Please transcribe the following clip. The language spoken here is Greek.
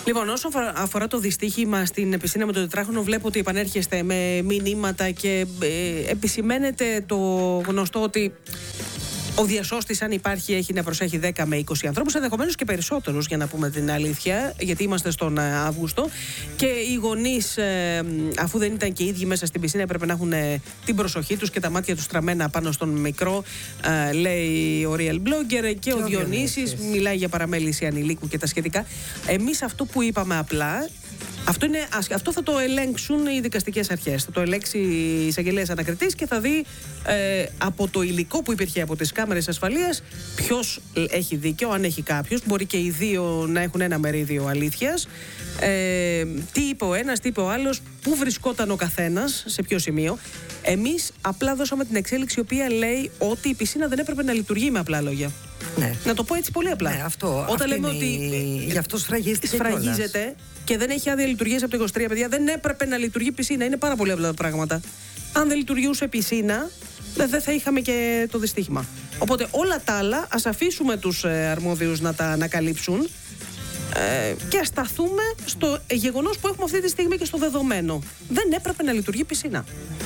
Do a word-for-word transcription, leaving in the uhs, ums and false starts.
Λοιπόν, όσο αφορά το δυστύχημα στην πισίνα με το τετράχρονο, βλέπω ότι επανέρχεστε με μηνύματα και ε, επισημαίνεται το γνωστό ότι ο διασώστης, αν υπάρχει, έχει να προσέχει δέκα με είκοσι ανθρώπους, ενδεχομένως και περισσότερους, για να πούμε την αλήθεια, γιατί είμαστε στον Αύγουστο. Και οι γονείς, ε, αφού δεν ήταν και οι ίδιοι μέσα στην πισίνα, έπρεπε να έχουν ε, την προσοχή τους και τα μάτια τους στραμμένα πάνω στον μικρό, ε, λέει ο Real Blogger. Και, και ο Διονύσης μιλάει για παραμέληση ανηλίκου και τα σχετικά. Εμείς αυτό που είπαμε απλά. Αυτό, είναι, αυτό θα το ελέγξουν οι δικαστικές αρχές. Θα το ελέγξει η εισαγγελέας ανακριτής και θα δει ε, από το υλικό που υπήρχε από τις κάμερες ασφαλείας ποιος έχει δίκιο, αν έχει κάποιος. Μπορεί και οι δύο να έχουν ένα μερίδιο αλήθειας. Ε, τι είπε ο ένας, τι είπε ο άλλος, πού βρισκόταν ο καθένας, σε ποιο σημείο. Εμείς απλά δώσαμε την εξέλιξη, η οποία λέει ότι η πισίνα δεν έπρεπε να λειτουργεί, με απλά λόγια. Ναι. Να το πω έτσι πολύ απλά. Ναι, αυτό, όταν λέμε είναι... ότι γι' αυτό σφραγίστηκε σφραγίζεται κιόλας. Και δεν έχει άδεια λειτουργίας από το είκοσι τρία, παιδιά, δεν έπρεπε να λειτουργεί πισίνα. Είναι πάρα πολύ απλά τα πράγματα. Αν δεν λειτουργούσε πισίνα, δεν θα είχαμε και το δυστύχημα. Οπότε όλα τα άλλα ας αφήσουμε τους αρμόδιους να τα ανακαλύψουν ε, και ας σταθούμε στο γεγονός που έχουμε αυτή τη στιγμή και στο δεδομένο. Δεν έπρεπε να λειτουργεί πισίνα.